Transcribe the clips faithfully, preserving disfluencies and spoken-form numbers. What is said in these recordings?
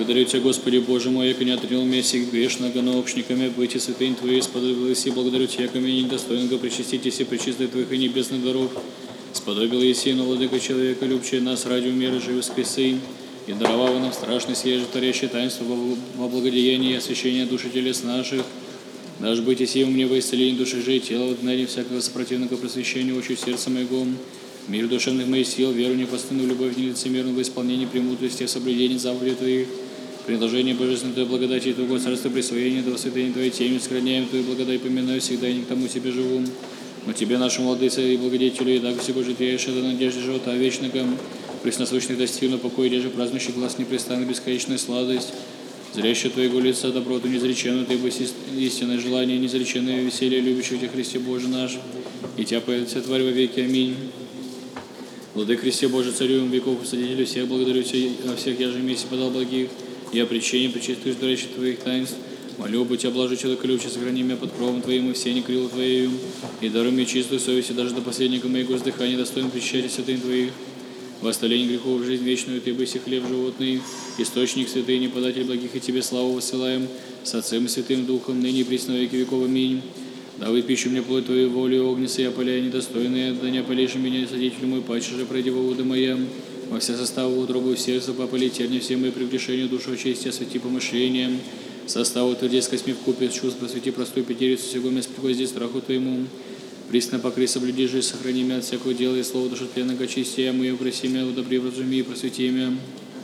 Благодарю Тебя, Господи Боже мой, яко не отринул меня всех грешного, но общниками быть и святынь Твоей сподобилась, и благодарю Тебя, яко меня недостойного причаститесь и причистой Твоих и небесных даров. Сподобил Еси, но владыка человека, любче нас ради умера живы воскресы, и даровал нам страшный сие творящее таинство во благодеянии и освящения души телес наших. Дашь быть и сим мне во исцелении души же и тела, в отмене всякого сопротивника просвещения, очи сердца моего. Мир душевных моих сил, веру непостыдную, любовь нелицемерную, в исполнении премудрости, в соблюдении заповедей Твоих, предложение Божественной Твоей благодати и Твоего царства присвоения, до святыни Твоей теми, сохраняем Твою благодать, поминаю всегда, и не к тому себе живу. Но Тебе, нашему владыце и благодетелю, и так всего житейшее, до надежды живота вечного, пресносущных достигну покой, реже празднующий глаз непрестанно бесконечная сладость, зрящая Твоего лица, доброту неизреченную, Ты бы истинное желание, неизреченное веселье, любящего Тебя, Христе Боже наш, и Тебя появится Тварь во веки. Аминь. Владык Христе Боже, Царю веков, Содержителю всех, благодарю Тебя о всех, я же вместе подал благих, и о причине причистых ждущих Твоих таинств. Молю бы Тебя, блажи человека любче, сохрани меня под кровом Твоим и все не крыло Твоею, и даруй мне чистую совесть, и даже до последнего моего вздыхания достоин причащать святынь Твоих. В оставлении грехов в жизнь вечную Ты бы си хлеб животный, источник святыни, податель благих, и Тебе славу высылаем с Отцем и Святым Духом, ныне и присно во веки веков. Аминь. Давай пищу мне плоть Твою, волю огнеца, я поляя недостойные, да не опалишь меня, садитель мой, паче же пройди во воды моя. Во все составы утробу в сердце попали терни, все мои прегрешения, душу очисти, освети помышлением. Составу утверди с косьми в купе, с чувств просвети простую пятерицу, всего мест пригвозди страху Твоему. Присно покрый, соблюди же, сохрани меня от всякого дела и слова душу тленного очисти, я мою проси меня, удобри, вразуми и просвети меня.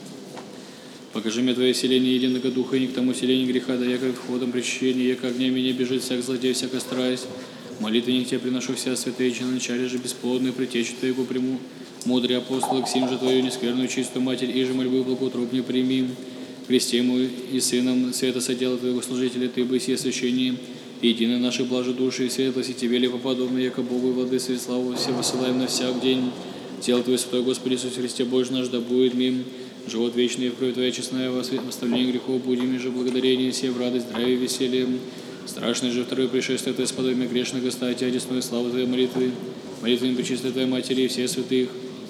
Покажи мне Твое селение единого духа, и не к тому селению греха, да яко входом причащения, яко огня меня бежит всяк злодей, всякая страсть. Молитвенник Тебе приношу вся святые, че на начале же бесплодную притечу Твоего приму. Мудрый апостол, к сим же Твою нескверную чистую Матерь, и же мольбы благоутробнее прими. Христе ему и Сыном света содела Твоего служителя, Ты бы си освящение, единой нашей блажи души, и светлости Тебе лепоподобно, яко Богу и владыце и славу все высылаем на всяк день. Тело Твое святой, Господи Иисус Христе Боже наш, да будет мим. Живот вечный, и в кровь Твоя честная, в оставлении грехов будем, и же благодарение все в радость, здравие и веселье. Страшное же второе пришествие Твое, сподобие грешных, оставь Тебя, одесную славу Твоей молитвы, молитвами пречистой Твоей Матери и всех святых.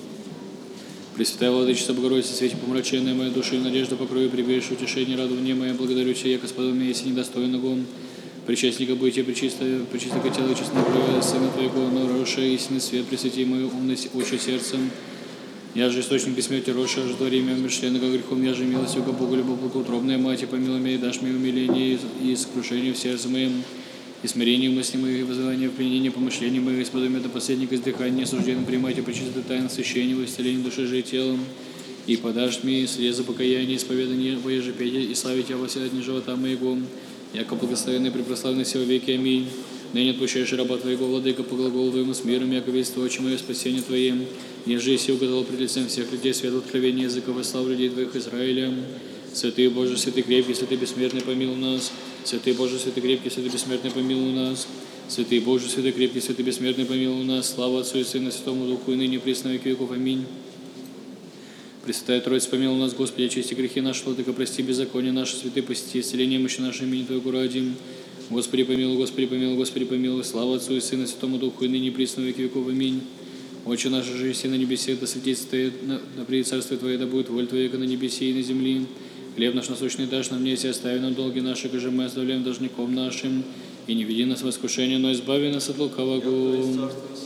Пресвятая Владычица Богородица, свете помраченная моя душа и надежда покрою, прибежишь утешение, радование мое, благодарю Тебя, яко сподобие, если недостойного причастника будете пречистая, пречистого тела и честного крови Сына Твоего, но роша истинный свет, пресвети мою умность, очи сердцем. Я же источник бессмертия, роша, аж до время умершленного грехом, я же милость, юго Богу, любовь благоутробная Мать, и помилуй меня, и дашь мне умиление и сокрушение в сердце моем, и смирение мысли моих, и вызывание в пленение помышлений моих, и сподобие до последнего издыхания, осужденным примать и причистый тайну священия, во исцелении души же и телом, и подашь мне слезы покаяния, исповедание во ежепедие, и славить Тебя во все дни живота моего, яко благословенный и препрославленный все веки. Аминь. Ныне отпущаешь раба Твоего, владыка, по глаголу Твоему с миром, яко весть Твое, мое спасение Твоим. Ежи си угадал пред лицем всех людей, свет откровения языков и слав людей Твоих Израиля. Святый Боже, святый крепкий, святый бессмертный, помилуй нас. Святый Боже, святый крепкий, святый бессмертный, помилуй нас. Святый Боже, святый крепкий, святый бессмертный, помилуй нас. Слава Отцу и Сыну и Святому Духу, и ныне и присно во веки веков. Аминь. Пресвятая Троица, помилуй нас, Господи, очисти грехи наши, владыка, прости беззаконие наши, святые, посети исцеление мощи нашей, имени Твоего ради. Господи, помилуй, Господи, помилуй, Господи, помилуй. Слава Отцу и Сыну и Святому Духу, и ныне и присно во веки веков. Аминь. Отче наш же еси на небесе, да святится Твое, да придет царствие Твое, да будет воля Твоя, как на небесе и на земле. Хлеб наш насущный дашь нам днесь, и остави нам долги наши, как же мы оставляем должником нашим. И не веди нас в искушение, но избави нас от лукавого.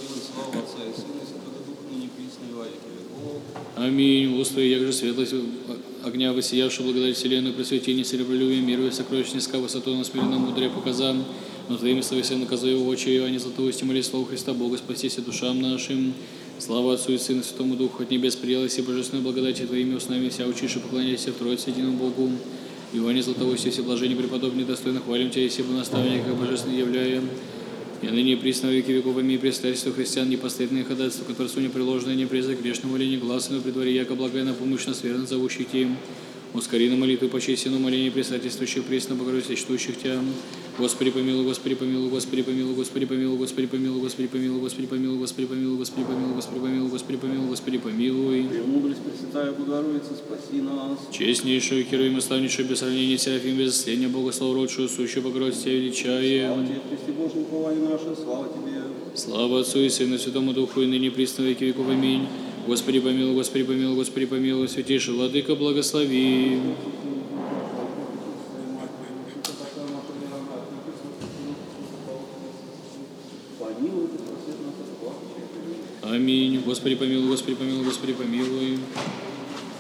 Аминь. Господи, як же светлость огня, воссиявшего благодать вселенную, просвети, серебролюбие, миру и сокровищ низка высоту, на смиренно мудрее показам. Но Твоими словесами наказывай очи, а не златоусти, моли слова Христа Бога, спасися душам нашим. Слава Отцу и Сыну и Святому Духу, от небес приелась и божественной благодати Твоими устами вся учишь и поклоняйся в Троице единому Богу. Иване Златоусти, все блажения преподобные, достойно хвалим Тебя, если бы наставник, как божественный являем. И ныне и присно во веки веков. Аминь. Представительство христиан, непосредственные ходатайства, к Творцу непреложное, не презрек грешным моление гласную при дворе, яко благая на помощь нас верно зовущих Тебя. Ускори на молитву по чести, но моление предстательствующих присно Богородицы, чтущих Тебя. Господи помилуй, Господи помилуй, Господи помилуй, Господи помилуй, Господи помилуй, Господи помилуй, Господи помилуй, Господи помилуй, Господи помилуй, Господи помилуй, Господи помилуй, Господи помилуй. Премудрость Пресвятая Богородица, спаси нас. Честнейшую, херовим и славнейшую, без сравнения Серафим, без исцеления, Богослову родшую, сущую Богородицу Тебя величаем. Слава Тебе, Христе Божий, упование наше, слава Тебе. Слава Отцу и Сыну и Святому Духу, и ныне и присно во веки веков. Аминь. Господи помилуй, Господи помилуй, Господи помилуй, святейший Владыка, благослови. помилуй, просвет нас от плача. Аминь. Господи помилуй, Господи помилуй, Господи помилуй.